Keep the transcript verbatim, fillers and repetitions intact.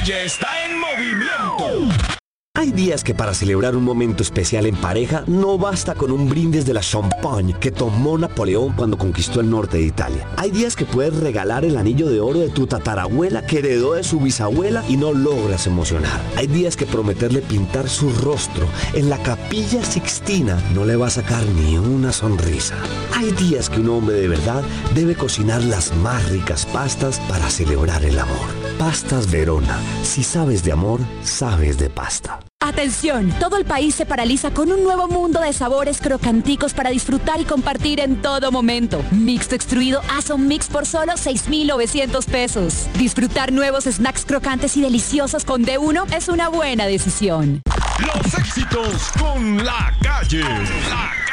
calle está en movimiento. Hay días que para celebrar un momento especial en pareja no basta con un brindis de la champagne que tomó Napoleón cuando conquistó el norte de Italia. Hay días que puedes regalar el anillo de oro de tu tatarabuela que heredó de su bisabuela y no logras emocionar. Hay días que prometerle pintar su rostro en la Capilla Sixtina no le va a sacar ni una sonrisa. Hay días que un hombre de verdad debe cocinar las más ricas pastas para celebrar el amor. Pastas Verona. Si sabes de amor, sabes de pasta. Atención, todo el país se paraliza con un nuevo mundo de sabores crocanticos para disfrutar y compartir en todo momento. Mixto extruido Ason Mix por solo seis mil novecientos pesos. Disfrutar nuevos snacks crocantes y deliciosos con D uno es una buena decisión. Los éxitos con La Calle. La